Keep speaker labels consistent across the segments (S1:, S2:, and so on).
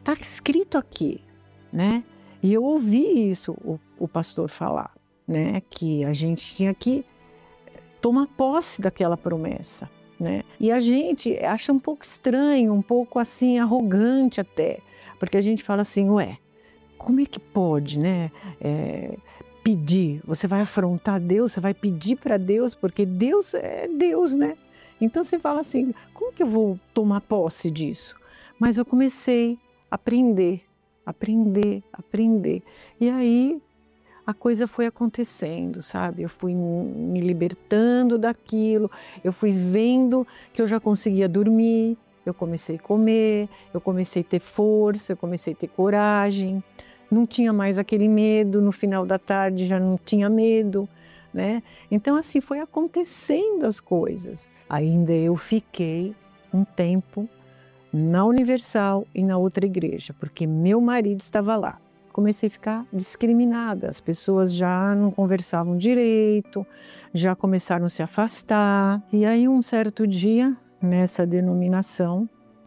S1: está escrito aqui, né? E eu ouvi isso, o pastor falar, né? Que a gente tinha que tomar posse daquela promessa, né? E a gente acha um pouco estranho, um pouco assim, arrogante até, porque a gente fala assim, ué, como é que pode, né? Pedir, você vai afrontar Deus, você vai pedir para Deus, porque Deus é Deus, né? Então você fala assim, como que eu vou tomar posse disso? Mas eu comecei a aprender. E aí a coisa foi acontecendo, sabe? Eu fui me libertando daquilo, eu fui vendo que eu já conseguia dormir, eu comecei a comer, eu comecei a ter força, eu comecei a ter coragem, não tinha mais aquele medo, no final da tarde já não tinha medo, né? Então assim foi acontecendo as coisas. Ainda eu fiquei um tempo na Universal e na outra igreja, porque meu marido estava lá. Comecei a ficar discriminada, as pessoas já não conversavam direito, já começaram a se afastar. E aí um certo dia, nessa denominação,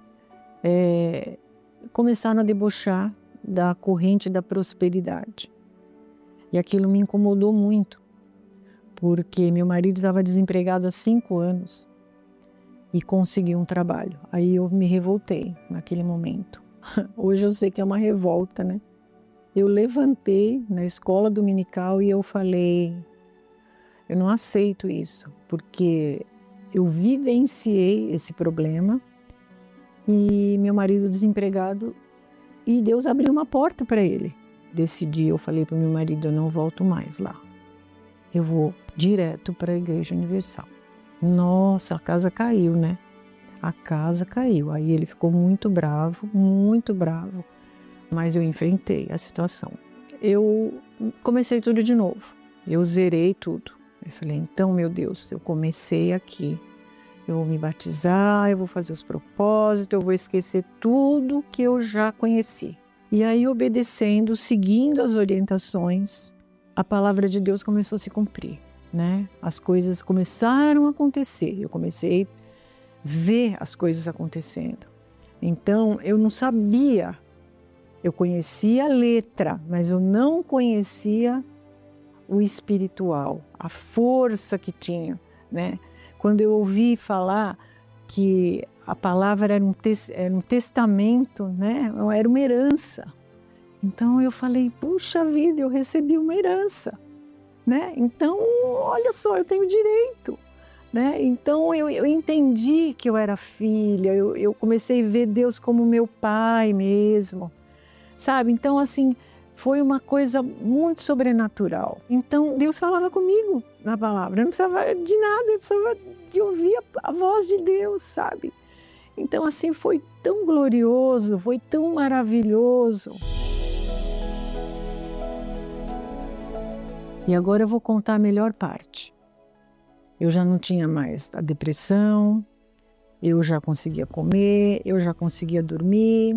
S1: começaram a debochar da corrente da prosperidade. E aquilo me incomodou muito, porque meu marido estava desempregado há 5 anos e conseguiu um trabalho. Aí eu me revoltei naquele momento. Hoje eu sei que é uma revolta, né? Eu levantei na escola dominical e eu falei, eu não aceito isso, porque eu vivenciei esse problema e meu marido desempregado e Deus abriu uma porta para ele. Desse dia eu falei para o meu marido, eu não volto mais lá. Eu vou direto para a Igreja Universal. Nossa, a casa caiu, né? A casa caiu. Aí ele ficou muito bravo, mas eu enfrentei a situação. Eu comecei tudo de novo. Eu zerei tudo. Eu falei, então, meu Deus, eu comecei aqui. Eu vou me batizar, eu vou fazer os propósitos, eu vou esquecer tudo que eu já conheci. E aí, obedecendo, seguindo as orientações, a palavra de Deus começou a se cumprir, né? As coisas começaram a acontecer. Eu comecei a ver as coisas acontecendo. Então, eu não sabia. Eu conhecia a letra, mas eu não conhecia o espiritual, a força que tinha, né? Quando eu ouvi falar que a palavra era um testamento, né? Era uma herança. Então eu falei, puxa vida, eu recebi uma herança, né? Então, olha só, eu tenho direito, né? Então eu entendi que eu era filha, eu comecei a ver Deus como meu pai mesmo, sabe? Então assim, foi uma coisa muito sobrenatural. Então Deus falava comigo na palavra, eu não precisava de nada, eu precisava de ouvir a voz de Deus, sabe? Então assim, foi tão glorioso, foi tão maravilhoso. E agora eu vou contar a melhor parte. Eu já não tinha mais a depressão, eu já conseguia comer, eu já conseguia dormir,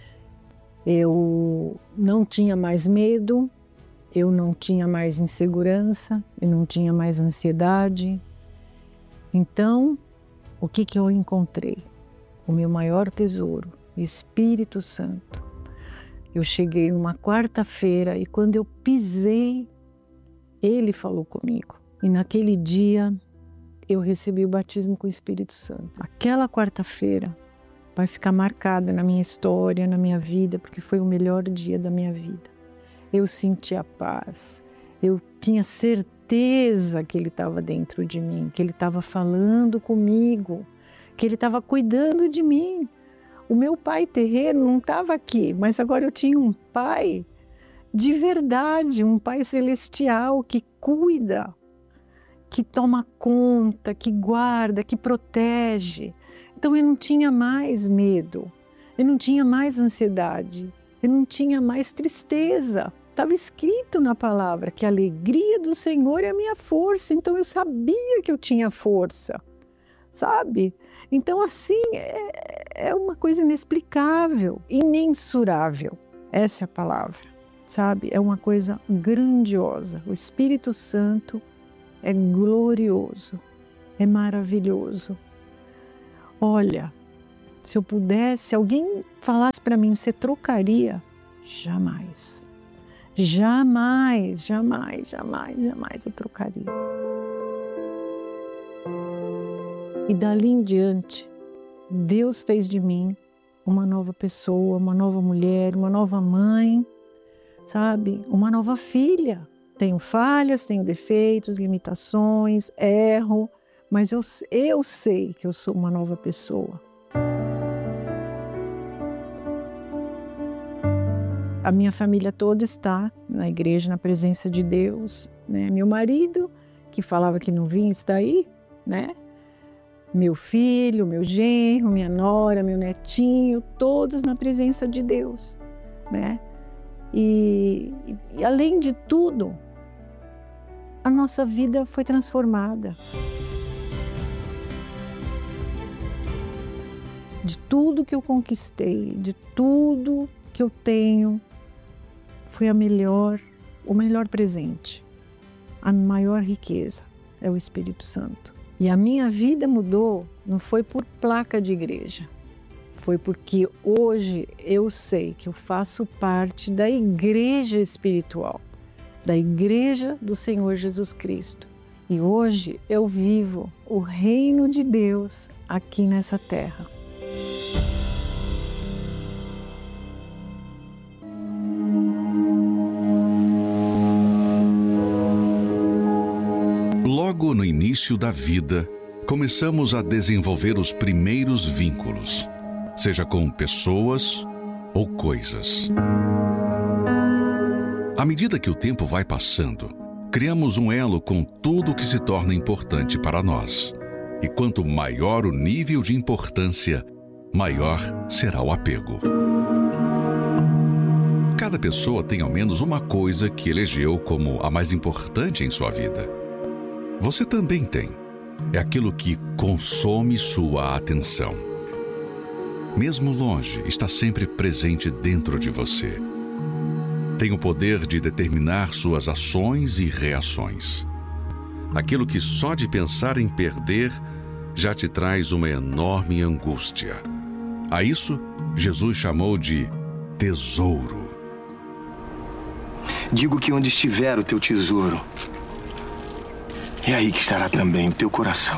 S1: eu não tinha mais medo, eu não tinha mais insegurança, eu não tinha mais ansiedade. Então, o que eu encontrei? O meu maior tesouro, o Espírito Santo. Eu cheguei numa quarta-feira e quando eu pisei, ele falou comigo. E naquele dia, eu recebi o batismo com o Espírito Santo. Aquela quarta-feira vai ficar marcada na minha história, na minha vida, porque foi o melhor dia da minha vida. Eu senti a paz, eu tinha certeza que Ele estava dentro de mim, que Ele estava falando comigo, que Ele estava cuidando de mim. O meu pai terreno não estava aqui, mas agora eu tinha um pai de verdade, um pai celestial que cuida, que toma conta, que guarda, que protege. Então eu não tinha mais medo, eu não tinha mais ansiedade, eu não tinha mais tristeza. Estava escrito na palavra que a alegria do Senhor é a minha força, então eu sabia que eu tinha força, sabe? Então assim, é uma coisa inexplicável, imensurável, essa é a palavra, sabe? É uma coisa grandiosa, o Espírito Santo é glorioso, é maravilhoso. Olha, Se eu pudesse, se alguém falasse para mim, você trocaria? Jamais. Jamais, jamais, jamais, jamais eu trocaria. E dali em diante, Deus fez de mim uma nova pessoa, uma nova mulher, uma nova mãe, sabe? Uma nova filha. Tenho falhas, tenho defeitos, limitações, erro, mas eu sei que eu sou uma nova pessoa. A minha família toda está na igreja, na presença de Deus, né? Meu marido, que falava que não vinha, está aí, né? Meu filho, meu genro, minha nora, meu netinho, todos na presença de Deus, né? E além de tudo, a nossa vida foi transformada. De tudo que eu conquistei, de tudo que eu tenho, foi o melhor presente, a maior riqueza é o Espírito Santo. E a minha vida mudou, não foi por placa de igreja, foi porque hoje eu sei que eu faço parte da igreja espiritual, da igreja do Senhor Jesus Cristo. E hoje eu vivo o reino de Deus aqui nessa terra.
S2: Logo no início da vida, começamos a desenvolver os primeiros vínculos, seja com pessoas ou coisas. À medida que o tempo vai passando, criamos um elo com tudo que se torna importante para nós. E quanto maior o nível de importância, maior será o apego. Cada pessoa tem ao menos uma coisa que elegeu como a mais importante em sua vida. Você também tem. É aquilo que consome sua atenção. Mesmo longe, está sempre presente dentro de você. Tem o poder de determinar suas ações e reações. Aquilo que só de pensar em perder já te traz uma enorme angústia. A isso, Jesus chamou de tesouro.
S3: Digo que onde estiver o teu tesouro, é aí que estará também o teu coração.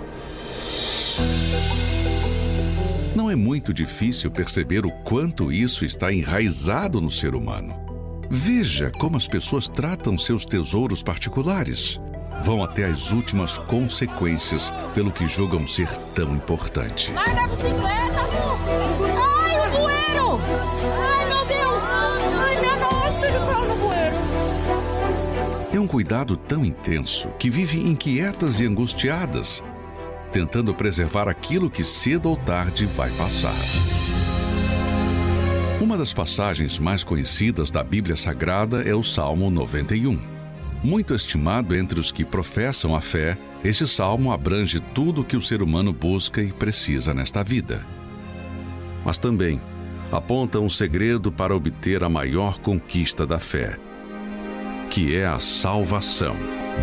S2: Não é muito difícil perceber o quanto isso está enraizado no ser humano. Veja como as pessoas tratam seus tesouros particulares. Vão até as últimas consequências pelo que julgam ser tão importante.
S4: Larga a bicicleta, moço! Ai, o bueiro! Ai, meu Deus! Ai, minha nossa, ele caiu no bueiro!
S2: É um cuidado tão intenso que vive inquietas e angustiadas, tentando preservar aquilo que cedo ou tarde vai passar. Uma das passagens mais conhecidas da Bíblia Sagrada é o Salmo 91. Muito estimado entre os que professam a fé, este salmo abrange tudo o que o ser humano busca e precisa nesta vida. Mas também aponta um segredo para obter a maior conquista da fé, que é a salvação.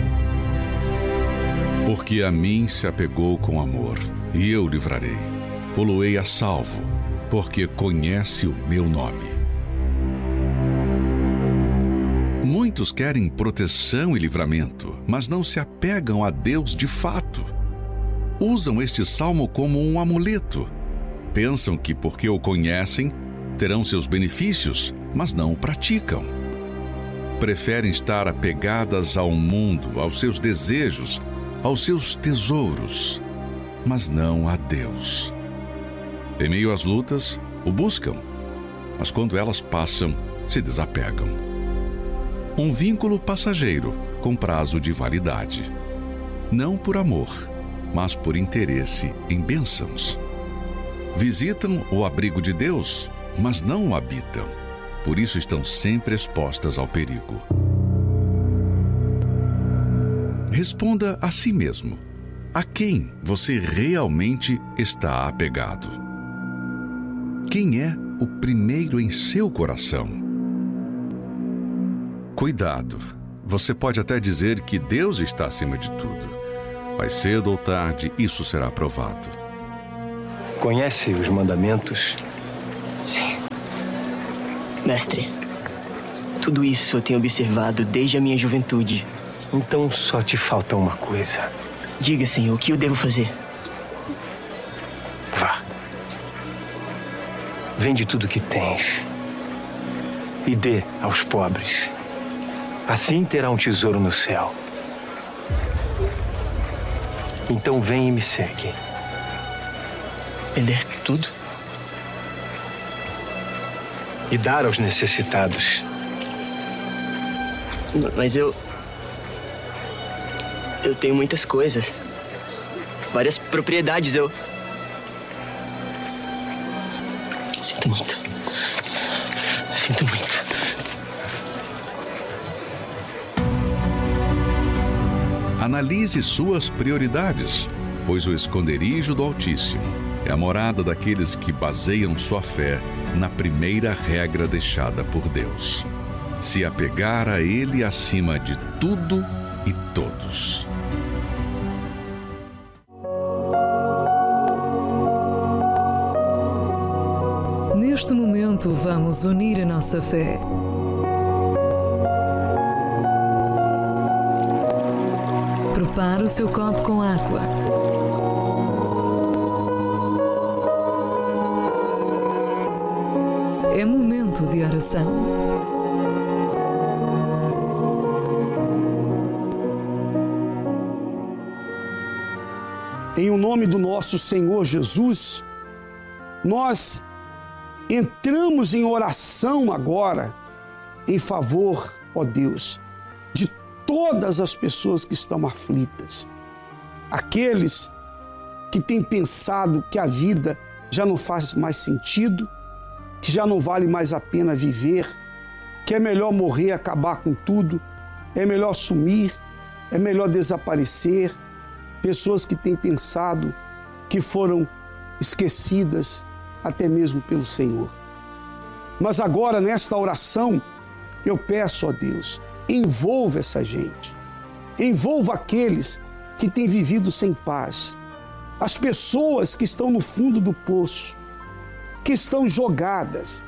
S2: Porque a mim se apegou com amor, e eu livrarei. Pô-lo-ei a salvo, porque conhece o meu nome. Muitos querem proteção e livramento, mas não se apegam a Deus de fato. Usam este salmo como um amuleto. Pensam que porque o conhecem, terão seus benefícios, mas não o praticam. Preferem estar apegadas ao mundo, aos seus desejos, aos seus tesouros, mas não a Deus. Em meio às lutas, o buscam, mas quando elas passam, se desapegam. Um vínculo passageiro, com prazo de validade. Não por amor, mas por interesse em bênçãos. Visitam o abrigo de Deus, mas não o habitam. Por isso estão sempre expostas ao perigo. Responda a si mesmo. A quem você realmente está apegado? Quem é o primeiro em seu coração? Cuidado. Você pode até dizer que Deus está acima de tudo. Mas cedo ou tarde isso será provado.
S3: Conhece os mandamentos?
S5: Sim. Mestre, tudo isso eu tenho observado desde a minha juventude.
S3: Então só te falta uma coisa.
S5: Diga, Senhor, o que eu devo fazer?
S3: Vá. Vende tudo que tens e dê aos pobres. Assim terá um tesouro no céu. Então vem e me segue.
S5: Vender tudo?
S3: E dar aos necessitados.
S5: Mas eu tenho muitas coisas. Várias propriedades, Sinto muito. Sinto muito.
S2: Analise suas prioridades, pois o esconderijo do Altíssimo é a morada daqueles que baseiam sua fé na primeira regra deixada por Deus: se apegar a Ele acima de tudo e todos.
S6: Neste momento, vamos unir a nossa fé. Prepare o seu copo com água. É momento de oração.
S7: Em o nome do nosso Senhor Jesus, nós entramos em oração agora em favor, ó Deus, de todas as pessoas que estão aflitas. Aqueles que têm pensado que a vida já não faz mais sentido, que já não vale mais a pena viver, que é melhor morrer, acabar com tudo, é melhor sumir, é melhor desaparecer. Pessoas que têm pensado que foram esquecidas até mesmo pelo Senhor. Mas agora, nesta oração, eu peço a Deus, envolva essa gente, envolva aqueles que têm vivido sem paz, as pessoas que estão no fundo do poço, que estão jogadas,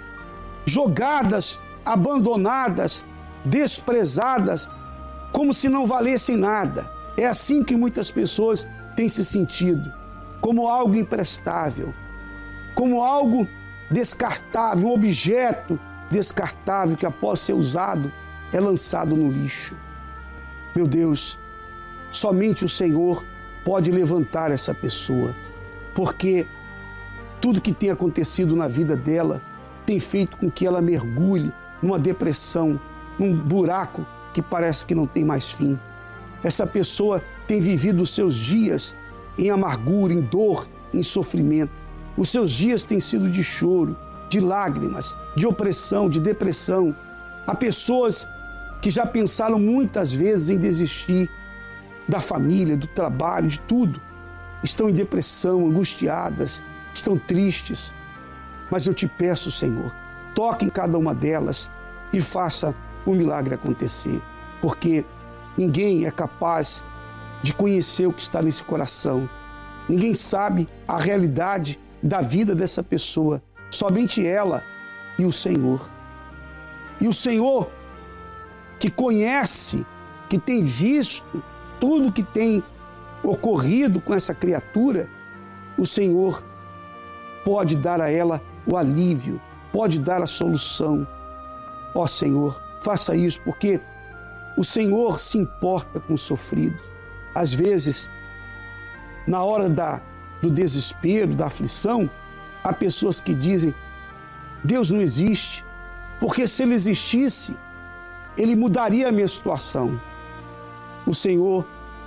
S7: abandonadas, desprezadas, como se não valessem nada. É assim que muitas pessoas têm se sentido, como algo imprestável, como algo descartável, um objeto descartável que após ser usado é lançado no lixo. Meu Deus, somente o Senhor pode levantar essa pessoa, porque tudo que tem acontecido na vida dela tem feito com que ela mergulhe numa depressão, num buraco que parece que não tem mais fim. Essa pessoa tem vivido os seus dias em amargura, em dor, em sofrimento. Os seus dias têm sido de choro, de lágrimas, de opressão, de depressão. Há pessoas que já pensaram muitas vezes em desistir da família, do trabalho, de tudo. Estão em depressão, angustiadas, estão tristes. Mas eu te peço, Senhor, toque em cada uma delas e faça o milagre acontecer. Porque ninguém é capaz de conhecer o que está nesse coração. Ninguém sabe a realidade da vida dessa pessoa. Somente ela e o Senhor. E o Senhor, que conhece, que tem visto tudo que tem ocorrido com essa criatura, o Senhor pode dar a ela o alívio, pode dar a solução. Ó Senhor, faça isso, porque o Senhor se importa com o sofrido. Às vezes, na hora do desespero, da aflição, há pessoas que dizem: Deus não existe, porque se Ele existisse, Ele mudaria a minha situação. O Senhor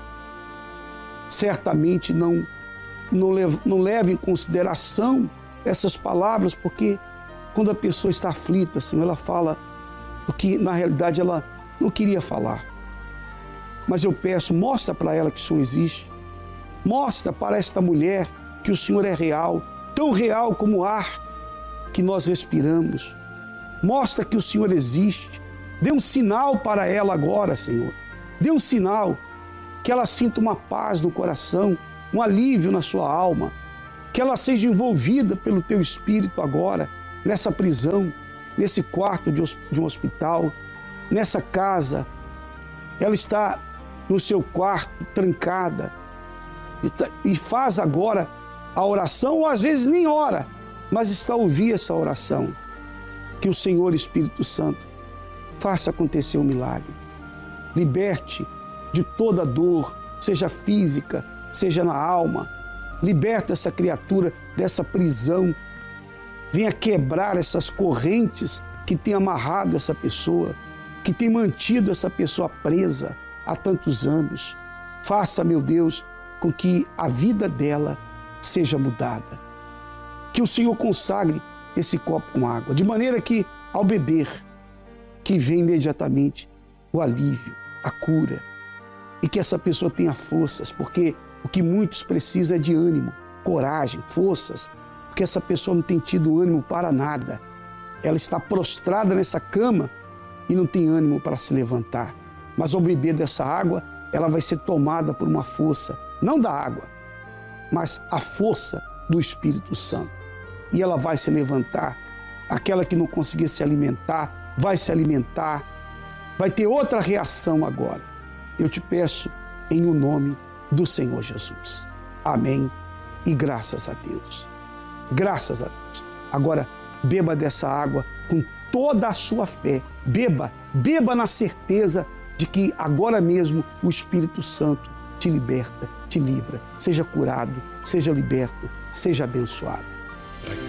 S7: certamente não leva em consideração essas palavras, porque quando a pessoa está aflita, Senhor, ela fala o que na realidade ela não queria falar. Mas eu peço, mostra para ela que o Senhor existe. Mostra para esta mulher que o Senhor é real, tão real como o ar que nós respiramos. Mostra que o Senhor existe. Dê um sinal para ela agora, Senhor. Dê um sinal que ela sinta uma paz no coração, um alívio na sua alma, que ela seja envolvida pelo teu Espírito agora, nessa prisão, nesse quarto de um hospital, nessa casa. Ela está no seu quarto, trancada, e faz agora a oração, ou às vezes nem ora, mas está a ouvir essa oração. Que o Senhor Espírito Santo faça acontecer um milagre. Liberte de toda dor, seja física, seja na alma. Liberta essa criatura dessa prisão. Venha quebrar essas correntes que têm amarrado essa pessoa, que têm mantido essa pessoa presa há tantos anos. Faça, meu Deus, com que a vida dela seja mudada. Que o Senhor consagre esse copo com água, de maneira que, ao beber, que venha imediatamente o alívio, a cura, e que essa pessoa tenha forças, porque o que muitos precisam é de ânimo, coragem, forças, porque essa pessoa não tem tido ânimo para nada. Ela está prostrada nessa cama e não tem ânimo para se levantar. Mas ao beber dessa água, ela vai ser tomada por uma força, não da água, mas a força do Espírito Santo. E ela vai se levantar. Aquela que não conseguia se alimentar, vai se alimentar, vai ter outra reação agora. Eu te peço em o nome do Senhor Jesus. Amém e graças a Deus. Graças a Deus. Agora, beba dessa água com toda a sua fé. Beba na certeza de que agora mesmo o Espírito Santo te liberta, te livra. Seja curado, seja liberto, seja abençoado.